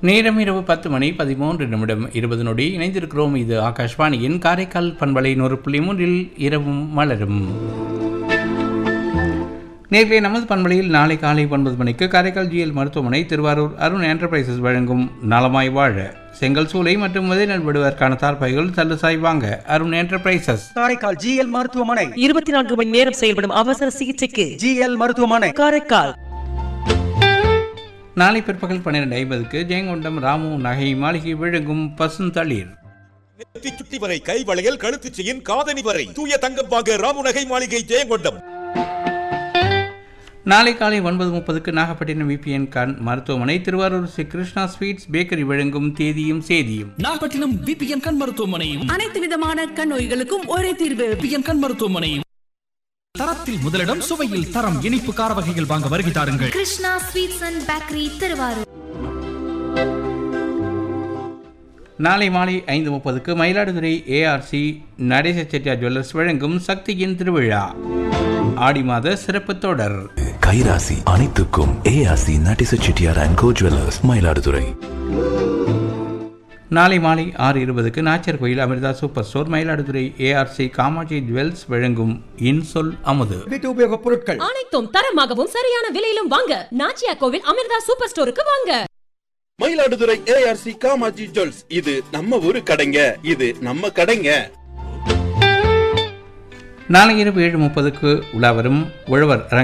நேரம் இரவு 10 மணி 13 நிமிடம் 20 நொடி. இணைந்திருக்கிறோம். இது ஆகாஷ்வாணியின் காரைக்கால் பண்பலை 100.3 இரவும் மலரும். நேர்களை நமது பண்பலையில் நாளை காலை 9 மணிக்கு காரைக்கால் ஜிஎல் மருத்துவமனை திருவாரூர் அருண் என்டர்பிரைசஸ் வழங்கும் நலமாய் வாழ செங்கல் சூளை மற்றும் விதைநெல் விடுவதற்கான தார்பாய்கள் சல்லுசாய் வாங்க அருண் என்டர்பிரைசஸ் காரைக்கால் ஜிஎல் மருத்துவமனை 24 மணி நேரம் செயல்படும் அவசர சிகிச்சைக்கு ஜிஎல் மருத்துவமனை காரைக்கால். நாளை பிற்பகல் 12:50க்கு ஜெயங்கொண்டம் ராமு நகை மாளிகை வழங்கும் பசுந்தளிர். நெத்தி சுட்டி வரை கை வளையல் கழுத்து செயின் காதணி வரை தூய தங்கம் வாங்க ராமு நகை மாளிகை ஜெயங்கொண்டம். நாளை காலை 9:30க்கு நாகப்பட்டினம் விபிஎன் கண் மருத்துவமனை திருவாரூர் ஸ்ரீ கிருஷ்ணா ஸ்வீட்ஸ் பேக்கரி வழங்கும் தேதியும் சேதியும். நாகப்பட்டினம் விபிஎன் கண் மருத்துவமனையும் அனைத்து விதமான கண் நோய்களுக்கும் ஒரே தீர்வு. விபிஎன் கண் மருத்துவமனையும். தரத்தில் முதலிடம், சுவையில் தரம். இனிப்பு கார வகைகள் வாங்க வருகை தாருங்கள். Krishna sweets and bakery Thiruvarur. நாளை மாலை 5:30க்கு மயிலாடுதுறை ஏஆர்சி நடேச செட்டியார் ஜுவல்லர்ஸ் வழங்கும் சக்தியின் திருவிழா ஆடி மாத சிறப்பு தொடர். கைராசி அனைத்துக்கும் ARC Natesa Chettiar and go jewellers, Mayiladuthurai. நாளை மாலை 6:20க்கு நாச்சர் கோயில் Amrita super store Mayiladuthurai ARC Kamakshi jewels வழங்கும் இன்சொல் அமுது. வீட்டு உபயோக பொருட்கள் அனைத்தும் தரமாகவும் சரியான விலையிலும் வாங்க நாச்சியா கோவில் அமிர்தா சூப்பர் ஸ்டோருக்கு வாங்க. மயிலாடுதுறை ஏஆர்சி காமாட்சி ஜுவல்ஸ், இது நம்ம ஊரு கடைங்க, இது நம்ம கடைங்க. நாளை இரவு 7:30க்கு உலாவரும் உழவர்